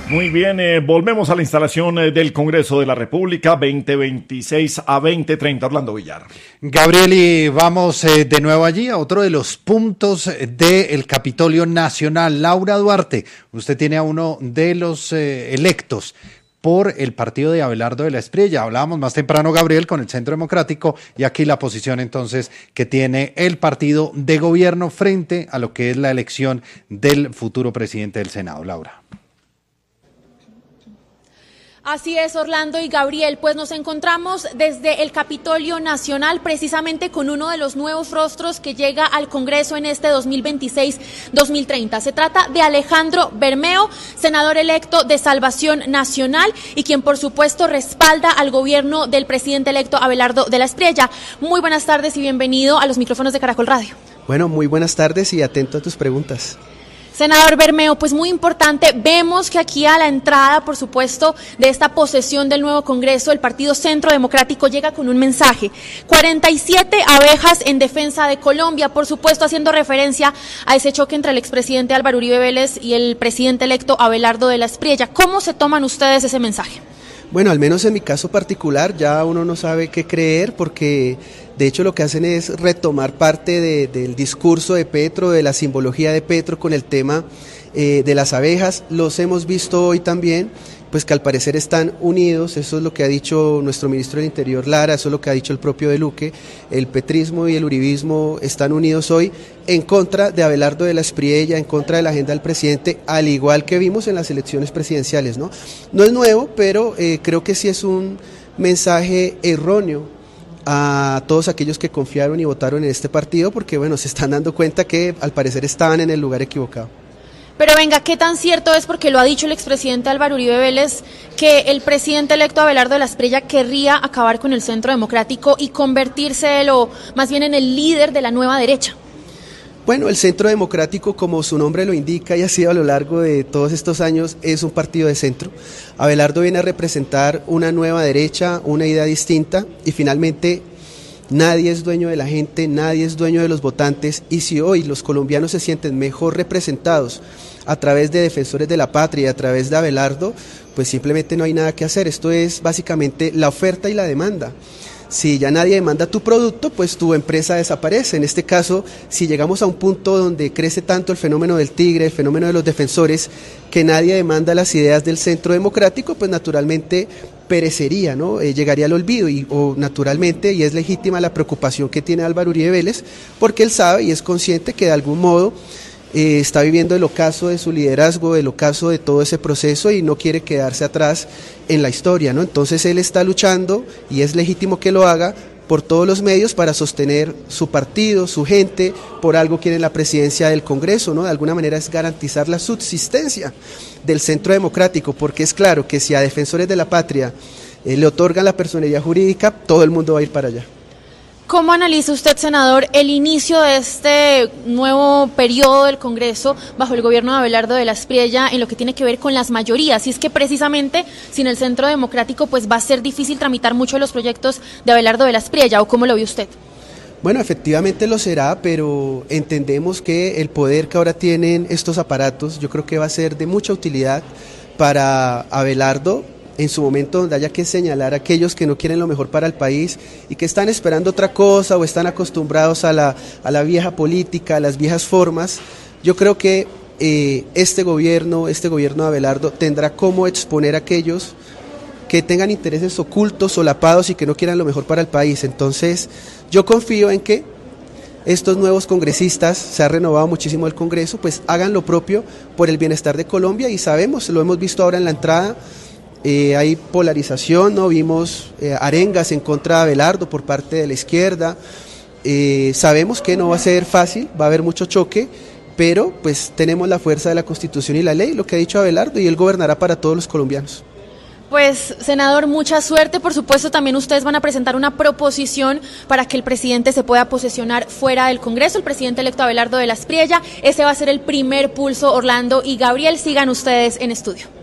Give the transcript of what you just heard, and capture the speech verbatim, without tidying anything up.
Muy bien, eh, volvemos a la instalación eh, del Congreso de la República, veinte veintiséis a veinte treinta. Orlando Villar. Gabriel, y vamos eh, de nuevo allí a otro de los puntos del Capitolio Nacional. Laura Duarte, usted tiene a uno de los eh, electos por el partido de Abelardo de la Espriella. Hablábamos más temprano, Gabriel, con el Centro Democrático, y aquí la posición entonces que tiene el partido de gobierno frente a lo que es la elección del futuro presidente del Senado. Laura. Así es, Orlando y Gabriel, pues nos encontramos desde el Capitolio Nacional precisamente con uno de los nuevos rostros que llega al Congreso en este dos mil veintiséis dos mil treinta. Se trata de Alejandro Bermeo, senador electo de Salvación Nacional y quien por supuesto respalda al gobierno del presidente electo Abelardo de la Espriella. Muy buenas tardes y bienvenido a los micrófonos de Caracol Radio. Bueno, muy buenas tardes y atento a tus preguntas. Senador Bermeo, pues muy importante, vemos que aquí a la entrada, por supuesto, de esta posesión del nuevo Congreso, el Partido Centro Democrático llega con un mensaje. cuarenta y siete abejas en defensa de Colombia, por supuesto, haciendo referencia a ese choque entre el expresidente Álvaro Uribe Vélez y el presidente electo Abelardo de la Espriella. ¿Cómo se toman ustedes ese mensaje? Bueno, al menos en mi caso particular ya uno no sabe qué creer porque de hecho lo que hacen es retomar parte de, del discurso de Petro, de la simbología de Petro con el tema eh, de las abejas. Los hemos visto hoy también, pues que al parecer están unidos, eso es lo que ha dicho nuestro ministro del Interior Lara, eso es lo que ha dicho el propio de Luque, el petrismo y el uribismo están unidos hoy en contra de Abelardo de la Espriella, en contra de la agenda del presidente, al igual que vimos en las elecciones presidenciales, ¿no? No es nuevo, pero eh, creo que sí es un mensaje erróneo a todos aquellos que confiaron y votaron en este partido, porque bueno, se están dando cuenta que al parecer estaban en el lugar equivocado. Pero venga, ¿qué tan cierto es, porque lo ha dicho el expresidente Álvaro Uribe Vélez, que el presidente electo Abelardo de la Espriella querría acabar con el Centro Democrático y convertirse, o más bien en el líder de la nueva derecha? Bueno, el Centro Democrático, como su nombre lo indica y ha sido a lo largo de todos estos años, es un partido de centro. Abelardo viene a representar una nueva derecha, una idea distinta y finalmente nadie es dueño de la gente, nadie es dueño de los votantes y si hoy los colombianos se sienten mejor representados a través de defensores de la patria y a través de Abelardo, pues simplemente no hay nada que hacer. Esto es básicamente la oferta y la demanda. Si ya nadie demanda tu producto, pues tu empresa desaparece. En este caso, si llegamos a un punto donde crece tanto el fenómeno del tigre, el fenómeno de los defensores, que nadie demanda las ideas del Centro Democrático, pues naturalmente perecería, ¿no? Eh, llegaría al olvido y o naturalmente, y es legítima la preocupación que tiene Álvaro Uribe Vélez, porque él sabe y es consciente que de algún modo Eh, está viviendo el ocaso de su liderazgo, el ocaso de todo ese proceso y no quiere quedarse atrás en la historia, ¿no? Entonces él está luchando y es legítimo que lo haga por todos los medios para sostener su partido, su gente, por algo quiere la presidencia del Congreso, ¿no? De alguna manera es garantizar la subsistencia del Centro Democrático, porque es claro que si a defensores de la patria eh, le otorgan la personería jurídica, todo el mundo va a ir para allá. ¿Cómo analiza usted, senador, el inicio de este nuevo periodo del Congreso bajo el gobierno de Abelardo de la Espriella en lo que tiene que ver con las mayorías? Y es que precisamente sin el Centro Democrático pues va a ser difícil tramitar muchos de los proyectos de Abelardo de la Espriella, ¿o cómo lo ve usted? Bueno, efectivamente lo será, pero entendemos que el poder que ahora tienen estos aparatos, yo creo que va a ser de mucha utilidad para Abelardo, en su momento donde haya que señalar a aquellos que no quieren lo mejor para el país y que están esperando otra cosa o están acostumbrados a la, a la vieja política, a las viejas formas. Yo creo que eh, este gobierno, este gobierno de Abelardo tendrá cómo exponer a aquellos que tengan intereses ocultos, solapados y que no quieran lo mejor para el país. Entonces, yo confío en que estos nuevos congresistas, se ha renovado muchísimo el Congreso, pues hagan lo propio por el bienestar de Colombia y sabemos, lo hemos visto ahora en la entrada, Eh, hay polarización, ¿no? Vimos eh, arengas en contra de Abelardo por parte de la izquierda, eh, sabemos que no va a ser fácil, va a haber mucho choque, pero pues tenemos la fuerza de la Constitución y la ley, lo que ha dicho Abelardo, y él gobernará para todos los colombianos. Pues, senador, mucha suerte. Por supuesto, también ustedes van a presentar una proposición para que el presidente se pueda posesionar fuera del Congreso, el presidente electo Abelardo de la Espriella. Ese va a ser el primer pulso, Orlando y Gabriel. Sigan ustedes en estudio.